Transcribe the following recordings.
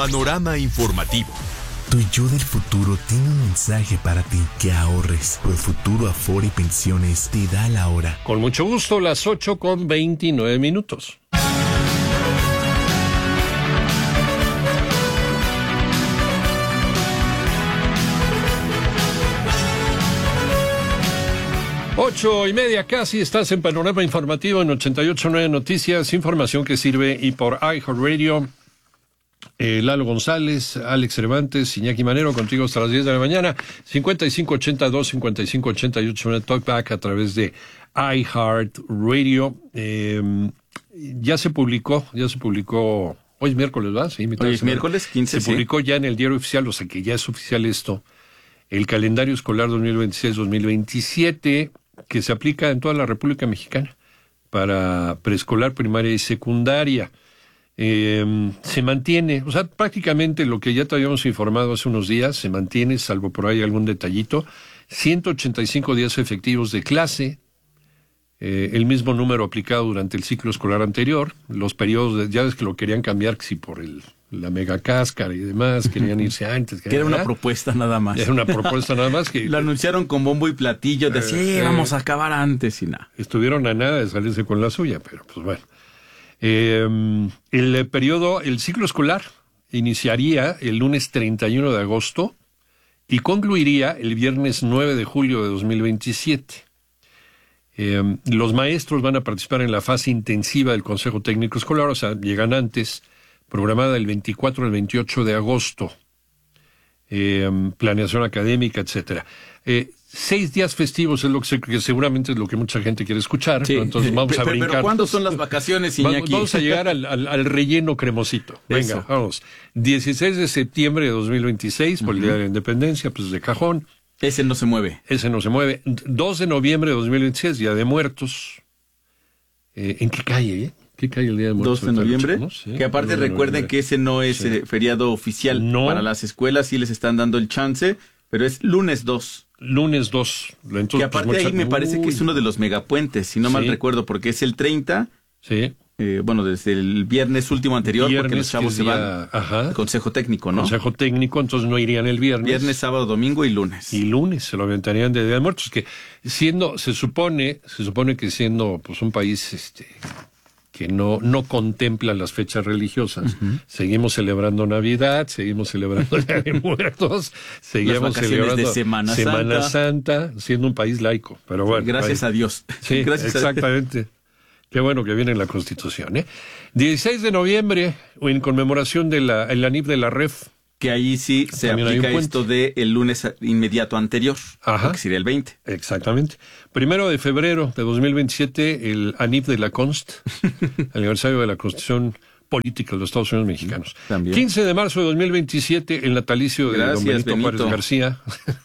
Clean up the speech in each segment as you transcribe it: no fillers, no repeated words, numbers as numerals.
Panorama informativo. Tu yo del futuro tiene un mensaje para ti: que ahorres. Profuturo Afore Pensiones te da la hora. Con mucho gusto, las 8:29. 8:30 casi, estás en Panorama Informativo en 88.9 Noticias, información que sirve y por iHeartRadio. Lalo González, Alex Cervantes, Iñaki Manero, contigo hasta las 10 de la mañana. 5582, 5588, Talkback a través de iHeartRadio. Ya se publicó, hoy es miércoles, ¿verdad? Sí, hoy es miércoles 15, Se publicó ya en el diario oficial, o sea que ya es oficial esto, el calendario escolar 2026-2027, que se aplica en toda la República Mexicana para preescolar, primaria y secundaria. Se mantiene, o sea, prácticamente lo que ya te habíamos informado hace unos días, se mantiene, salvo por ahí algún detallito. 185 días efectivos de clase, el mismo número aplicado durante el ciclo escolar anterior. Los periodos, ya ves que lo querían cambiar, si por la mega cáscara y demás, querían irse antes. Que era una propuesta nada más. Era una propuesta nada más. Que lo anunciaron con bombo y platillo, de sí, vamos a acabar antes y nada. Estuvieron a nada de salirse con la suya, pero pues bueno. El ciclo escolar iniciaría el lunes 31 de agosto y concluiría el viernes 9 de julio de 2027. Los maestros van a participar en la fase intensiva del Consejo Técnico Escolar, o sea, llegan antes, programada el 24 al 28 de agosto. Planeación académica, etcétera. 6 días festivos es lo que seguramente es lo que mucha gente quiere escuchar, sí. ¿no? Entonces vamos a brincar. ¿Pero cuándo son las vacaciones, Iñaki? Vamos a llegar al relleno cremosito. Venga, eso. Vamos. 16 de septiembre de 2026, por el Día de la Independencia, pues de cajón. Ese no se mueve. 2 de noviembre de 2026, Día de Muertos. ¿En qué calle, ¿Qué calle el Día de Muertos? 2 de noviembre. ¿No? Sí, que aparte recuerden que ese no es feriado oficial. No. Para las escuelas sí les están dando el chance, pero es lunes 2. Lunes 2. Entonces, que aparte ahí me parece que es uno de los megapuentes, si no mal recuerdo, porque es el 30. Sí. Desde el viernes último anterior, porque los chavos se van al Consejo Técnico, ¿no? Consejo Técnico, entonces no irían el viernes. Viernes, sábado, domingo y lunes. Y lunes se lo aventarían de Día de Muertos, que se supone que siendo pues un país que no contempla las fechas religiosas, seguimos celebrando Navidad, seguimos celebrando el Día de Muertos, seguimos celebrando de Semana Santa, siendo un país laico. Pero bueno, gracias a Dios. Sí, gracias exactamente. Qué bueno que viene en la Constitución, 16 de noviembre, en conmemoración de el ANIF de la REF. Que ahí sí se aplica esto de el lunes inmediato anterior, que sería el 20. Exactamente. 1 de febrero de 2027, el ANIF de la Const, aniversario de la Constitución Política de los Estados Unidos Mexicanos. También. 15 de marzo de 2027, el natalicio de don Benito Juárez García.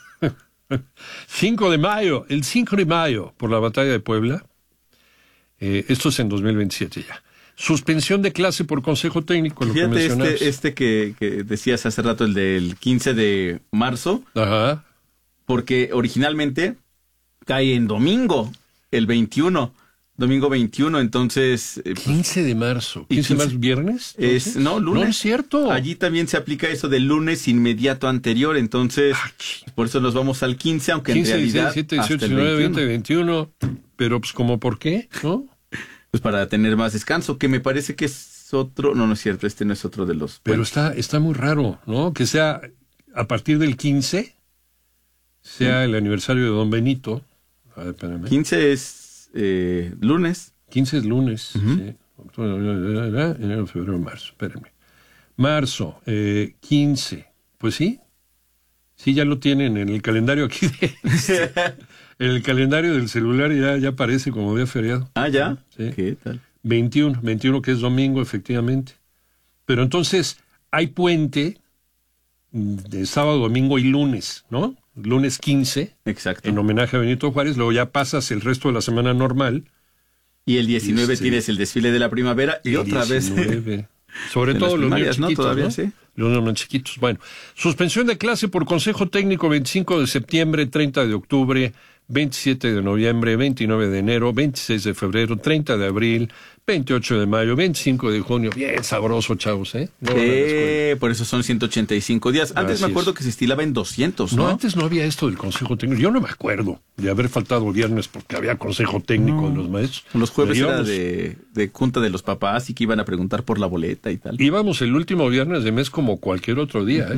5 de mayo, por la batalla de Puebla. Esto es en 2027 ya. Suspensión de clase por Consejo Técnico, lo que mencionabas. Que decías hace rato, el del 15 de marzo. Ajá. Porque originalmente cae en domingo, el 21. Domingo 21, entonces... 15 de marzo. ¿15 de marzo viernes? Lunes. No es cierto. Allí también se aplica eso del lunes inmediato anterior, entonces por eso nos vamos al 15, aunque 15, en realidad 17, 18, 19, 20, 21. Pero pues como ¿por qué? ¿No? Pues para tener más descanso, que me parece que es otro... No es cierto, este no es otro de los... Pero está muy raro, ¿no? Que sea a partir del 15, sea el aniversario de don Benito. A ver, espérame. 15 es lunes. 15 es lunes, sí. Enero, febrero, marzo, espérenme. Marzo, 15, pues sí. Sí, ya lo tienen en el calendario aquí. En el calendario del celular ya aparece como día feriado. Ah, ¿ya? Sí. ¿Qué tal? 21 que es domingo, efectivamente. Pero entonces hay puente de sábado, domingo y lunes, ¿no? Lunes 15. Exacto. En homenaje a Benito Juárez, luego ya pasas el resto de la semana normal. Y el 19 tienes el desfile de la primavera y otra 19. Vez. Sobre todo los niños chiquitos, Todavía, ¿no? Sí. Los niños chiquitos. Bueno, suspensión de clase por Consejo Técnico 25 de septiembre, 30 de octubre, 27 de noviembre, 29 de enero, 26 de febrero, 30 de abril, 28 de mayo, 25 de junio. Bien sabroso, chavos, ¿eh? No, por eso son 185 días. Antes Así me acuerdo que se estilaba en 200, ¿no? No, antes no había esto del Consejo Técnico. Yo no me acuerdo de haber faltado viernes porque había Consejo Técnico de los maestros. Los jueves era de junta de los papás y que iban a preguntar por la boleta y tal. Íbamos el último viernes de mes como cualquier otro día,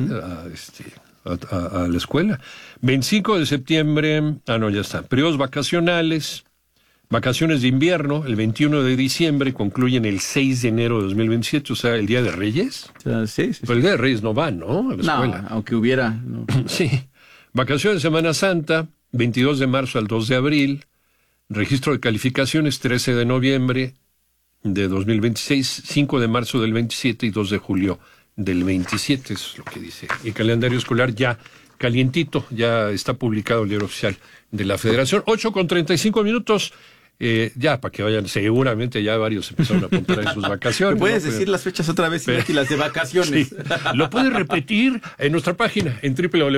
a la escuela. 25 de septiembre, ya está. Periodos vacacionales. Vacaciones de invierno, el 21 de diciembre, concluyen el 6 de enero de 2027, o sea, el Día de Reyes. Sí. Pero el Día de Reyes no van, ¿no? A la escuela. Aunque hubiera. No. Sí. Vacaciones de Semana Santa, 22 de marzo al 2 de abril. Registro de calificaciones, 13 de noviembre de 2026, 5 de marzo del 27 y 2 de julio del 27, es lo que dice. El calendario escolar ya calientito, ya está publicado el diario oficial de la Federación. 8:35. Ya, para que vayan, seguramente ya varios empezaron a apuntar en sus vacaciones. ¿Puedes decir las fechas otra vez, y las de vacaciones? Sí. Lo puedes repetir en nuestra página, en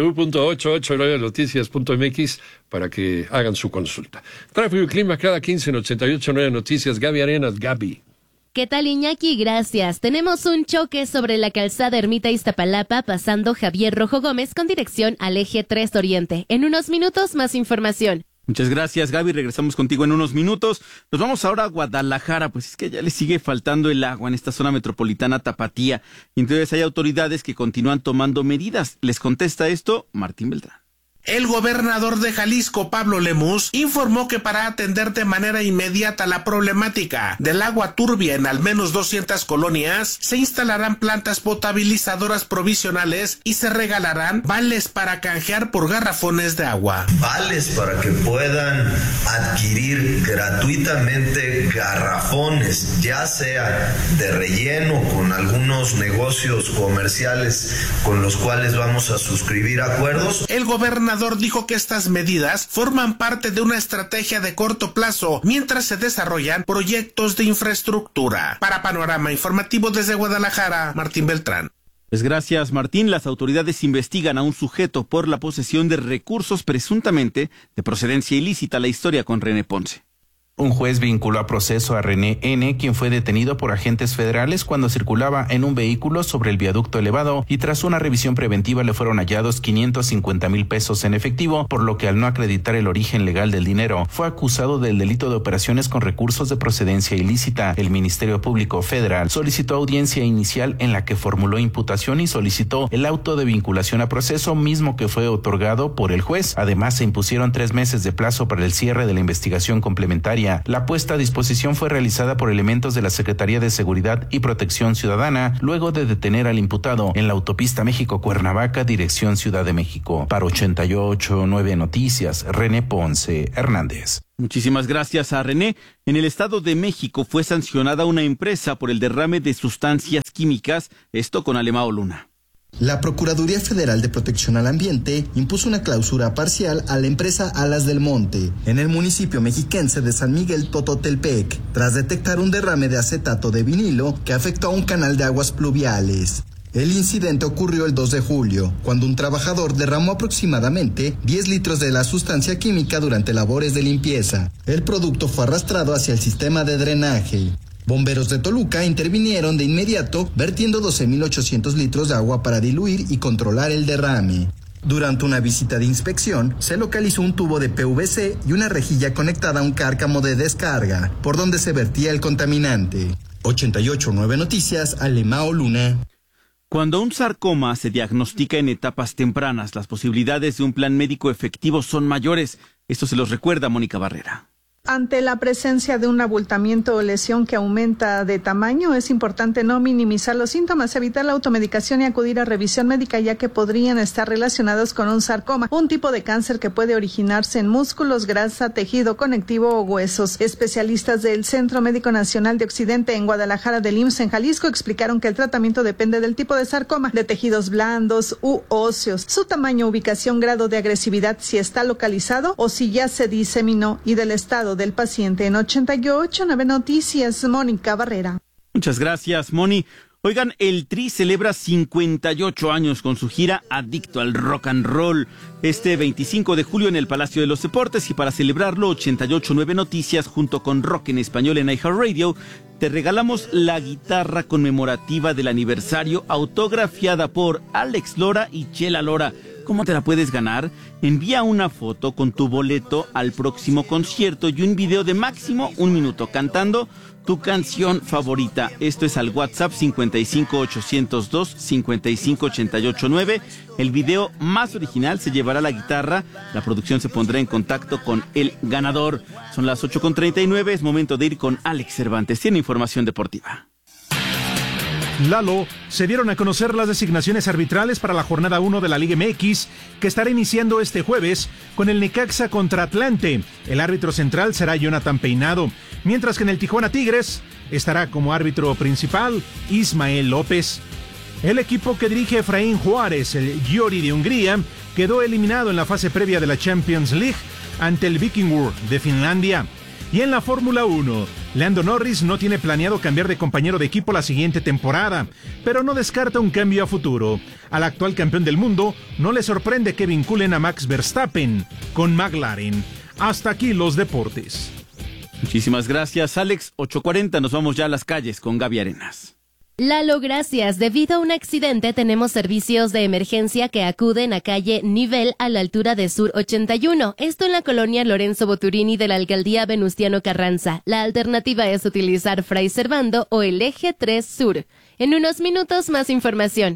www.889noticias.mx, para que hagan su consulta. Tráfico y clima cada 15 en 88.9 Noticias. Gaby Arenas, Gaby. ¿Qué tal, Iñaki? Gracias. Tenemos un choque sobre la calzada Ermita Iztapalapa, pasando Javier Rojo Gómez con dirección al eje 3 Oriente. En unos minutos, más información. Muchas gracias, Gaby. Regresamos contigo en unos minutos. Nos vamos ahora a Guadalajara, pues es que ya le sigue faltando el agua en esta zona metropolitana tapatía. Y entonces hay autoridades que continúan tomando medidas. Les contesta esto Martín Beltrán. El gobernador de Jalisco, Pablo Lemus, informó que para atender de manera inmediata la problemática del agua turbia en al menos 200 colonias, se instalarán plantas potabilizadoras provisionales y se regalarán vales para canjear por garrafones de agua. Vales para que puedan adquirir gratuitamente garrafones, ya sea de relleno con algunos negocios comerciales con los cuales vamos a suscribir acuerdos. El gobernador dijo que estas medidas forman parte de una estrategia de corto plazo mientras se desarrollan proyectos de infraestructura. Para Panorama Informativo desde Guadalajara, Martín Beltrán. Pues gracias, Martín. Las autoridades investigan a un sujeto por la posesión de recursos presuntamente de procedencia ilícita. La historia con René Ponce. Un juez vinculó a proceso a René N., quien fue detenido por agentes federales cuando circulaba en un vehículo sobre el viaducto elevado, y tras una revisión preventiva le fueron hallados 550,000 pesos en efectivo, por lo que al no acreditar el origen legal del dinero, fue acusado del delito de operaciones con recursos de procedencia ilícita. El Ministerio Público Federal solicitó audiencia inicial en la que formuló imputación y solicitó el auto de vinculación a proceso, mismo que fue otorgado por el juez. Además, se impusieron 3 meses de plazo para el cierre de la investigación complementaria. La puesta a disposición fue realizada por elementos de la Secretaría de Seguridad y Protección Ciudadana, luego de detener al imputado en la autopista México-Cuernavaca, dirección Ciudad de México. Para 88.9 Noticias, René Ponce Hernández. Muchísimas gracias a René. En el Estado de México fue sancionada una empresa por el derrame de sustancias químicas, esto con Alemao Luna. La Procuraduría Federal de Protección al Ambiente impuso una clausura parcial a la empresa Alas del Monte en el municipio mexiquense de San Miguel Tototelpec, tras detectar un derrame de acetato de vinilo que afectó a un canal de aguas pluviales. El incidente ocurrió el 2 de julio, cuando un trabajador derramó aproximadamente 10 litros de la sustancia química durante labores de limpieza. El producto fue arrastrado hacia el sistema de drenaje. Bomberos de Toluca intervinieron de inmediato, vertiendo 12,800 litros de agua para diluir y controlar el derrame. Durante una visita de inspección, se localizó un tubo de PVC y una rejilla conectada a un cárcamo de descarga, por donde se vertía el contaminante. 88.9 Noticias, Alemao Luna. Cuando un sarcoma se diagnostica en etapas tempranas, las posibilidades de un plan médico efectivo son mayores. Esto se los recuerda Mónica Barrera. Ante la presencia de un abultamiento o lesión que aumenta de tamaño, es importante no minimizar los síntomas, evitar la automedicación y acudir a revisión médica, ya que podrían estar relacionados con un sarcoma, un tipo de cáncer que puede originarse en músculos, grasa, tejido conectivo o huesos. Especialistas del Centro Médico Nacional de Occidente en Guadalajara del IMSS en Jalisco explicaron que el tratamiento depende del tipo de sarcoma, de tejidos blandos u óseos, su tamaño, ubicación, grado de agresividad, si está localizado o si ya se diseminó, y del estado del paciente. En 88.9 Noticias, Mónica Barrera. Muchas gracias, Moni. Oigan, el Tri celebra 58 años con su gira Adicto al Rock and Roll, este 25 de julio en el Palacio de los Deportes, y para celebrarlo 88.9 Noticias junto con Rock en Español en iHeartRadio te regalamos la guitarra conmemorativa del aniversario autografiada por Alex Lora y Chela Lora. ¿Cómo te la puedes ganar? Envía una foto con tu boleto al próximo concierto y un video de máximo 1 minuto cantando tu canción favorita. Esto es al WhatsApp 55802-55889. El video más original se llevará la guitarra. La producción se pondrá en contacto con el ganador. Son las 8:39, es momento de ir con Alex Cervantes. Tiene información deportiva. Lalo, se dieron a conocer las designaciones arbitrales para la jornada 1 de la Liga MX, que estará iniciando este jueves con el Necaxa contra Atlante. El árbitro central será Jonathan Peinado, mientras que en el Tijuana Tigres estará como árbitro principal Ismael López. El equipo que dirige Efraín Juárez, el Győri de Hungría, quedó eliminado en la fase previa de la Champions League ante el Vikingur de Finlandia. Y en la Fórmula 1, Lando Norris no tiene planeado cambiar de compañero de equipo la siguiente temporada, pero no descarta un cambio a futuro. Al actual campeón del mundo no le sorprende que vinculen a Max Verstappen con McLaren. Hasta aquí los deportes. Muchísimas gracias, Alex. 8:40, nos vamos ya a las calles con Gaby Arenas. Lalo, gracias. Debido a un accidente, tenemos servicios de emergencia que acuden a calle Nivel a la altura de Sur 81. Esto en la colonia Lorenzo Boturini de la alcaldía Venustiano Carranza. La alternativa es utilizar Fray Servando o el eje 3 Sur. En unos minutos, más información.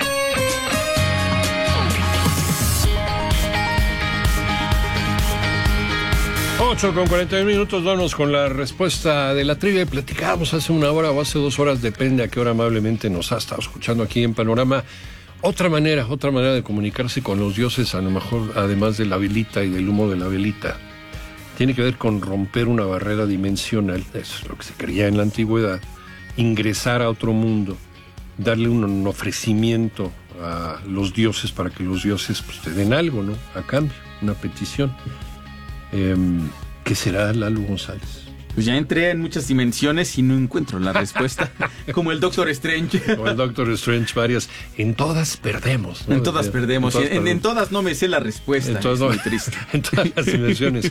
8:41, vamos con la respuesta de la trivia. Platicábamos hace 1 hora o hace 2 horas, depende a qué hora amablemente nos ha estado escuchando aquí en Panorama. Otra manera de comunicarse con los dioses, a lo mejor además de la velita y del humo de la velita, tiene que ver con romper una barrera dimensional. Eso es lo que se creía en la antigüedad. Ingresar a otro mundo, darle un ofrecimiento a los dioses para que los dioses pues, te den algo, ¿no? A cambio, una petición. ¿Qué será, Lalo González? Pues ya entré en muchas dimensiones y no encuentro la respuesta. Como el Doctor Strange. Como el Doctor Strange, varias. En todas perdemos, ¿no? En todas perdemos. En todas no me sé la respuesta. Entonces, es muy triste. En todas las dimensiones.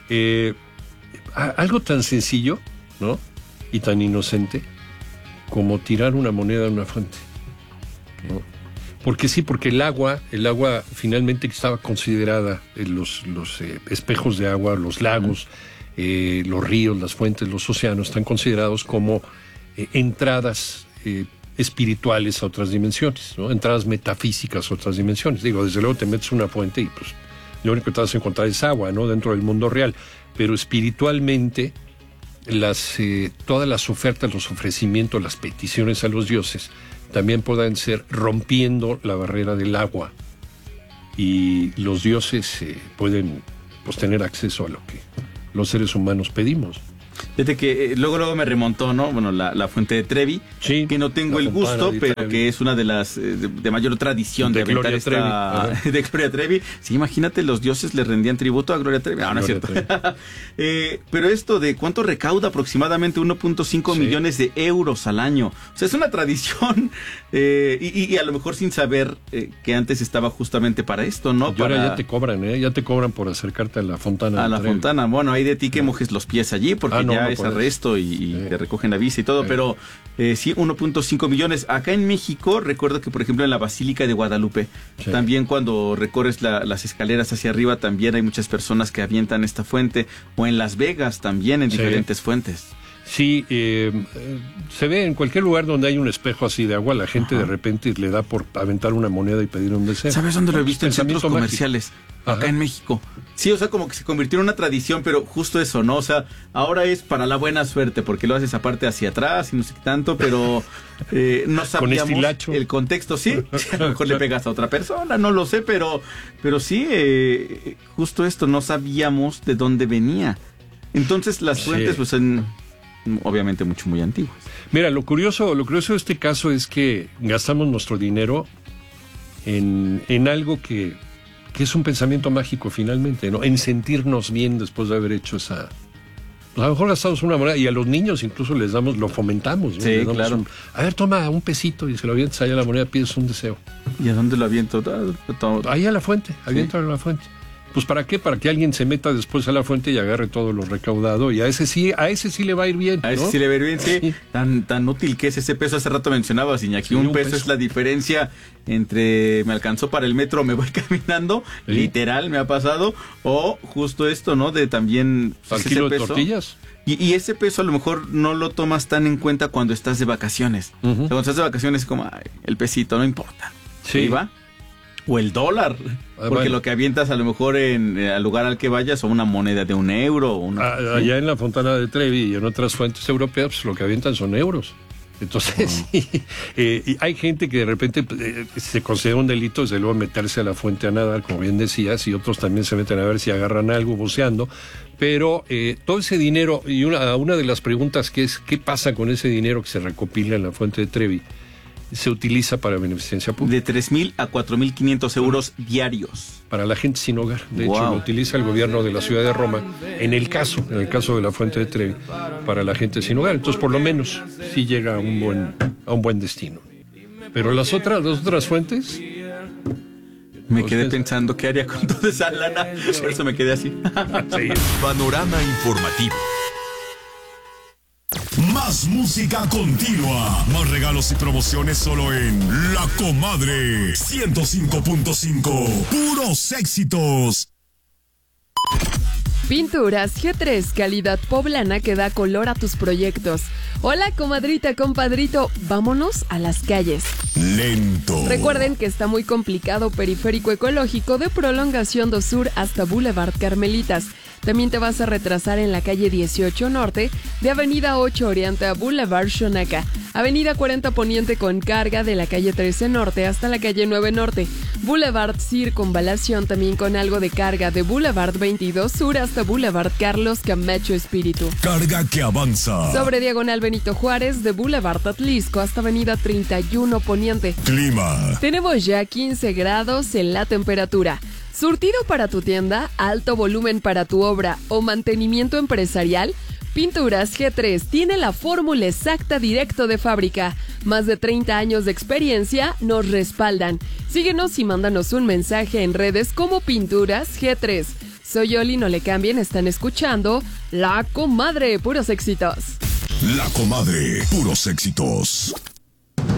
Algo tan sencillo, ¿no? Y tan inocente como tirar una moneda a una fuente, ¿no? Porque sí, porque el agua finalmente estaba considerada, los espejos de agua, los lagos, los ríos, las fuentes, los océanos, están considerados como entradas espirituales a otras dimensiones, ¿no? Entradas metafísicas a otras dimensiones. Digo, desde luego te metes una fuente y pues lo único que te vas a encontrar es agua, ¿no? Dentro del mundo real. Pero espiritualmente, todas las ofertas, los ofrecimientos, las peticiones a los dioses también pueden ser rompiendo la barrera del agua, y los dioses pueden pues, tener acceso a lo que los seres humanos pedimos. Fíjate que luego me remontó, ¿no? Bueno, la fuente de Trevi, sí, que no tengo el gusto, pero Trevi, que es una de las de mayor tradición de aventar de Gloria Trevi. Sí, imagínate, los dioses le rendían tributo a Gloria Trevi. No, no es cierto. Pero esto de cuánto recauda, aproximadamente 1.5 millones de euros al año. O sea, es una tradición y a lo mejor sin saber que antes estaba justamente para esto, ¿no? Y ahora ya te cobran, ya te cobran por acercarte a la fontana. A la fontana. Bueno, hay de ti que mojes los pies allí, porque ya es arresto y te recogen la visa y todo, pero sí, 1.5 millones. Acá en México, recuerdo que, por ejemplo, en la Basílica de Guadalupe, también cuando recorres las escaleras hacia arriba, también hay muchas personas que avientan esta fuente, o en Las Vegas también, en diferentes fuentes. Sí, se ve en cualquier lugar donde hay un espejo así de agua, la gente de repente le da por aventar una moneda y pedir un deseo. ¿Sabes dónde lo he visto? En centros comerciales, acá en México. Sí, o sea, como que se convirtió en una tradición, pero justo eso, ¿no? O sea, ahora es para la buena suerte, porque lo haces aparte hacia atrás y no sé qué tanto, pero no sabíamos el contexto. Sí, a lo mejor le pegas a otra persona, no lo sé, pero sí, justo esto, no sabíamos de dónde venía. Entonces las fuentes, pues obviamente muy antiguas. Mira, lo curioso de este caso es que gastamos nuestro dinero en algo que es un pensamiento mágico finalmente, ¿no? En sentirnos bien después de haber hecho esa... Pues a lo mejor gastamos una moneda, y a los niños incluso les damos, lo fomentamos, ¿no? Sí, les damos claro. A ver, toma un pesito y se lo avientas allá a la moneda, pides un deseo. ¿Y a dónde lo aviento? Ahí a la fuente, aviéntalo a la fuente. Pues ¿para qué? Para que alguien se meta después a la fuente y agarre todo lo recaudado, y a ese sí le va a ir bien, ¿no? A ese sí le va a ir bien, sí. Tan útil que es ese peso. Hace rato mencionabas, Iñaki, sí, un peso es la diferencia entre me alcanzó para el metro, me voy caminando, sí. Literal, me ha pasado, o justo esto, ¿no? De también... ¿Al kilo de tortillas? Y ese peso a lo mejor no lo tomas tan en cuenta cuando estás de vacaciones. Uh-huh. O sea, cuando estás de vacaciones es como, ay, el pesito, no importa. Sí. ¿Sí va? O el dólar. Porque lo que avientas a lo mejor al lugar al que vayas son una moneda de €1. Allá en la Fontana de Trevi y en otras fuentes europeas, pues lo que avientan son euros. Entonces, y hay gente que de repente se considera un delito, desde luego, meterse a la fuente a nadar, como bien decías, y otros también se meten a ver si agarran algo buceando. Pero todo ese dinero, y una de las preguntas que es, ¿qué pasa con ese dinero que se recopila en la fuente de Trevi? Se utiliza para beneficencia pública. De 3,000 a 4,500 euros diarios. Para la gente sin hogar. De hecho, lo utiliza el gobierno de la ciudad de Roma, en el caso de la fuente de Trevi, para la gente sin hogar. Entonces, por lo menos, sí llega a un buen destino. Pero las otras fuentes... Me quedé pensando qué haría con toda esa lana. Por eso me quedé así. Sí. Panorama informativo. Más música continua. Más regalos y promociones solo en La Comadre 105.5. Puros éxitos. Pinturas G3, calidad poblana que da color a tus proyectos. Hola, comadrita, compadrito, vámonos a las calles. Lento. Recuerden que está muy complicado Periférico Ecológico de Prolongación do Sur hasta Boulevard Carmelitas. También te vas a retrasar en la calle 18 Norte, de Avenida 8 Oriente a Boulevard Xonaca, Avenida 40 Poniente con carga de la calle 13 Norte hasta la calle 9 Norte, Boulevard Circunvalación también con algo de carga de Boulevard 22 Sur hasta Boulevard Carlos Camacho Espíritu. Carga que avanza. Sobre Diagonal Benito Juárez de Boulevard Atlisco hasta Avenida 31 Poniente. Clima. Tenemos ya 15 grados en la temperatura. ¿Surtido para tu tienda, alto volumen para tu obra o mantenimiento empresarial? Pinturas G3 tiene la fórmula exacta directo de fábrica. Más de 30 años de experiencia nos respaldan. Síguenos y mándanos un mensaje en redes como Pinturas G3. Soy Yoli, no le cambien, están escuchando La Comadre, puros éxitos. La Comadre, puros éxitos.